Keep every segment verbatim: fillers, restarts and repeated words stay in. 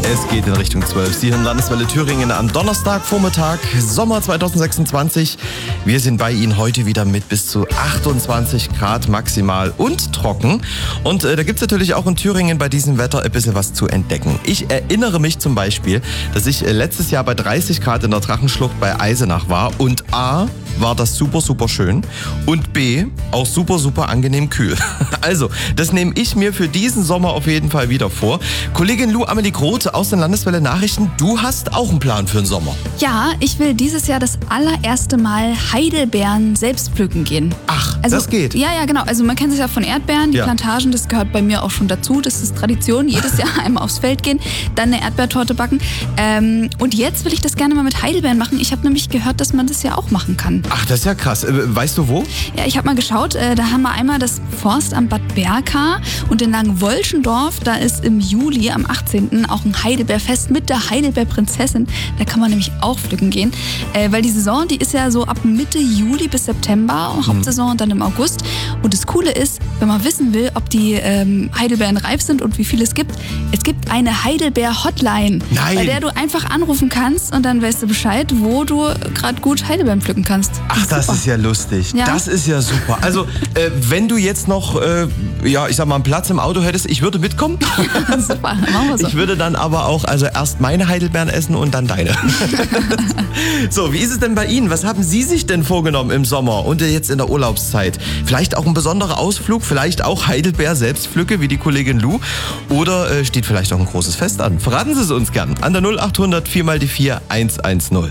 Es geht in Richtung zwölf. Sie hören Landeswelle Thüringen am Donnerstagvormittag, Sommer zweitausendsechsundzwanzig. Wir sind bei Ihnen heute wieder mit bis zu achtundzwanzig Grad maximal und trocken. Und äh, da gibt es natürlich auch in Thüringen bei diesem Wetter ein bisschen was zu entdecken. Ich erinnere mich zum Beispiel, dass ich äh, letztes Jahr bei dreißig Grad in der Drachenschlucht bei Eisenach war. Und A, war das super, super schön. Und B, auch super, super angenehm kühl. Also, das nehme ich mir für diesen Sommer auf jeden Fall wieder vor. Kollegin Lou Amelie Grote aus den Landeswelle Nachrichten, du hast auch einen Plan für den Sommer. Ja, ich will dieses Jahr das allererste Mal Heidelbeeren selbst pflücken gehen. Ach, also, das geht? Ja, ja, genau. Also man kennt es ja von Erdbeeren, die ja. Plantagen, das gehört bei mir auch schon dazu. Das ist Tradition, jedes Jahr einmal aufs Feld gehen, dann eine Erdbeertorte backen. Ähm, und jetzt will ich das gerne mal mit Heidelbeeren machen. Ich habe nämlich gehört, dass man das ja auch machen kann. Ach, das ist ja krass. Weißt du wo? Ja, ich habe mal geschaut, äh, da haben wir einmal das Forstamt Bad Berka und in Langenwolschendorf, da ist im Juli am achtzehnten auch ein Heidelbeerfest mit der Heidelbeerprinzessin. Da kann man nämlich auch pflücken gehen, äh, weil die Saison, die ist ja so ab Mitte Juli bis September, mhm. Hauptsaison und dann im August. Und das Coole ist, wenn man wissen will, ob die ähm, Heidelbeeren reif sind und wie viel es gibt, es gibt eine Heidelbeer-Hotline, bei der du einfach anrufen kannst und dann weißt du Bescheid, wo du gerade gut Heidelbeeren pflücken kannst. Ach, das ist ja lustig. Ja. Das ist ja super. Also, äh, wenn du jetzt noch, äh, ja, ich sag mal, einen Platz im Auto hättest, ich würde mitkommen. Super, machen wir so. Ich würde dann aber auch, also erst meine Heidelbeeren essen und dann deine. So, wie ist es denn bei Ihnen? Was haben Sie sich denn vorgenommen im Sommer und jetzt in der Urlaubszeit? Vielleicht auch ein besonderer Ausflug, vielleicht auch Heidelbeer Selbstpflücke wie die Kollegin Lou oder äh, steht vielleicht auch ein großes Fest an? Verraten Sie es uns gern an der null achthundert vier mal die vier eins eins null.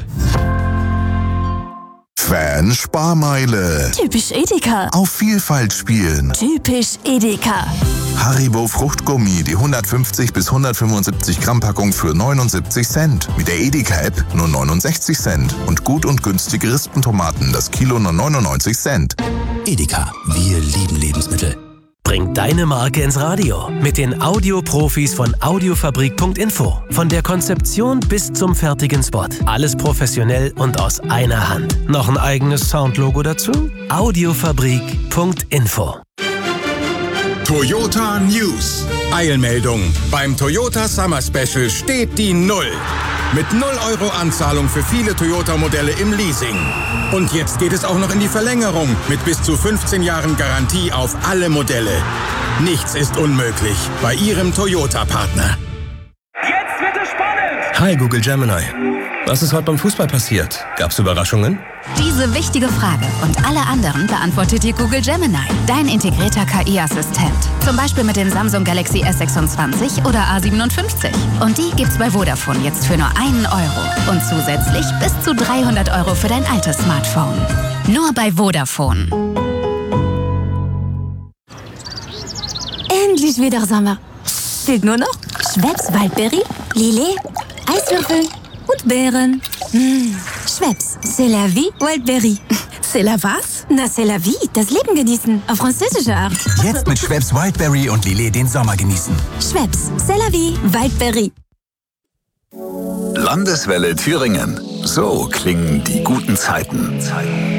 Fan Sparmeile. Typisch Edeka. Auf Vielfalt spielen. Typisch Edeka. Haribo Fruchtgummi, die hundertfünfzig bis hundertfünfundsiebzig Gramm Packung für neunundsiebzig Cent. Mit der Edeka-App nur neunundsechzig Cent. Und gut und günstige Rispentomaten, das Kilo nur neunundneunzig Cent. Edeka, wir lieben Lebensmittel. Bring deine Marke ins Radio mit den Audioprofis von Audiofabrik Punkt info. Von der Konzeption bis zum fertigen Spot. Alles professionell und aus einer Hand. Noch ein eigenes Soundlogo dazu? Audiofabrik Punkt info. Toyota News. Eilmeldung. Beim Toyota Summer Special steht die Null. Mit null Euro Anzahlung für viele Toyota-Modelle im Leasing. Und jetzt geht es auch noch in die Verlängerung mit bis zu fünfzehn Jahren Garantie auf alle Modelle. Nichts ist unmöglich bei Ihrem Toyota-Partner. Jetzt wird es spannend! Hi Google Gemini. Was ist heute beim Fußball passiert? Gab's Überraschungen? Diese wichtige Frage und alle anderen beantwortet dir Google Gemini, dein integrierter K I-Assistent. Zum Beispiel mit dem Samsung Galaxy S sechsundzwanzig oder A siebenundfünfzig. Und die gibt's bei Vodafone jetzt für nur einen Euro. Und zusätzlich bis zu dreihundert Euro für dein altes Smartphone. Nur bei Vodafone. Endlich wieder Sommer. Fehlt nur noch Schweppes Waldbeere, Lillet, Eiswürfel und Beeren. Mmh. Schweppes, c'est la vie, Wildberry. C'est la was? Na, c'est la vie, das Leben genießen, auf französische Art. Jetzt mit Schweppes Wildberry und Lillet den Sommer genießen. Schweppes, c'est la vie, Wildberry. Landeswelle Thüringen. So klingen die guten Zeiten.